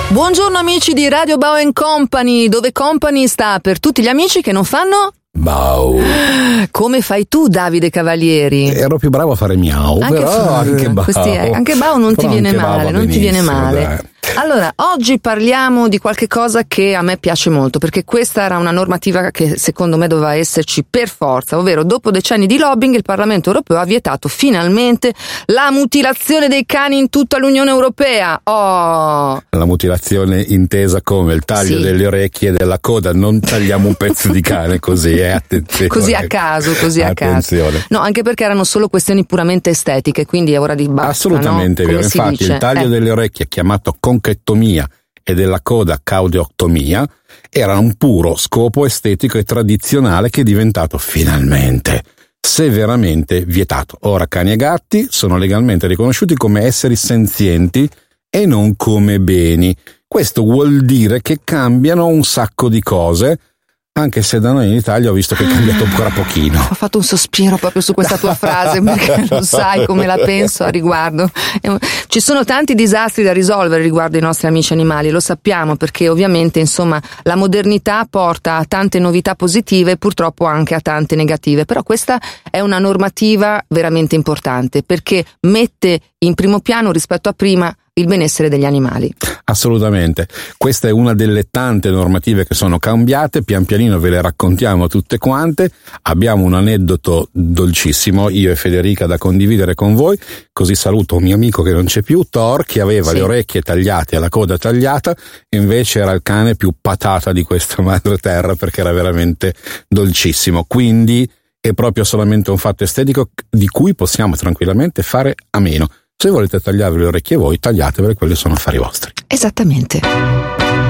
Buongiorno amici di Radio Bao & Company, dove Company sta per tutti gli amici che non fanno Bao. Come fai tu, Davide Cavalieri? Ero più bravo a fare miau, però anche Bao. Anche Bao non ti viene male, non ti viene male. Dai. Allora, oggi parliamo di qualche cosa che a me piace molto, perché questa era una normativa che secondo me doveva esserci per forza, ovvero dopo decenni di lobbying il Parlamento europeo ha vietato finalmente la mutilazione dei cani in tutta l'Unione Europea. Oh! La mutilazione intesa come il taglio delle orecchie e della coda, non tagliamo un pezzo di cane così, attenzione. Così a caso. No, anche perché erano solo questioni puramente estetiche, quindi è ora di basta. Assolutamente no? vero, infatti il taglio delle orecchie chiamato conchettomia e della coda caudeoctomia era un puro scopo estetico e tradizionale che è diventato finalmente severamente vietato. Ora cani e gatti sono legalmente riconosciuti come esseri senzienti e non come beni. Questo vuol dire che cambiano un sacco di cose, anche se da noi in Italia ho visto che è cambiato ancora pochino. Ho fatto un sospiro proprio su questa tua frase, perché lo sai come la penso a riguardo. Ci sono tanti disastri da risolvere riguardo i nostri amici animali, lo sappiamo, perché ovviamente insomma la modernità porta a tante novità positive e purtroppo anche a tante negative, però questa è una normativa veramente importante perché mette in primo piano rispetto a prima il benessere degli animali. Assolutamente, questa è una delle tante normative che sono cambiate, pian pianino ve le raccontiamo tutte quante. Abbiamo un aneddoto dolcissimo, io e Federica, da condividere con voi, così saluto un mio amico che non c'è più, Thor, che aveva le orecchie tagliate e la coda tagliata, e invece era il cane più patata di questa madre terra perché era veramente dolcissimo, quindi è proprio solamente un fatto estetico di cui possiamo tranquillamente fare a meno. Se volete tagliarvi le orecchie voi, tagliatevele, quelli sono affari vostri. Esattamente.